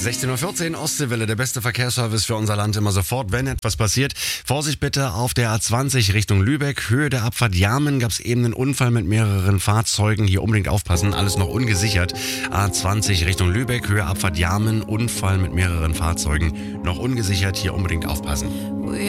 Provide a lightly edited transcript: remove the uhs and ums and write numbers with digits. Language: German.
16:14 Uhr, Ostseewelle, der beste Verkehrsservice für unser Land immer sofort, wenn etwas passiert. Vorsicht bitte auf der A20 Richtung Lübeck, Höhe der Abfahrt Jarmen gab es eben einen Unfall mit mehreren Fahrzeugen. Hier unbedingt aufpassen, alles noch ungesichert. A20 Richtung Lübeck, Höhe Abfahrt Jarmen, Unfall mit mehreren Fahrzeugen, noch ungesichert, hier unbedingt aufpassen.